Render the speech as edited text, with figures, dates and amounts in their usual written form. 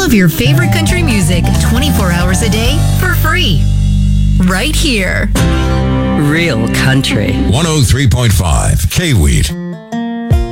of your favorite country music 24 hours a day for free. Right here. Real country. 103.5 K-Wheat.